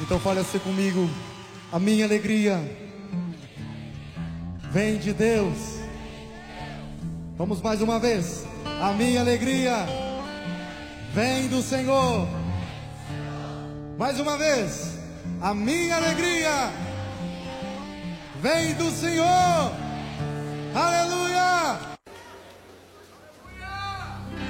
Então fale assim comigo: a minha alegria vem de Deus. Vamos mais uma vez. A minha alegria vem do Senhor. Mais uma vez. A minha alegria vem do Senhor. Aleluia.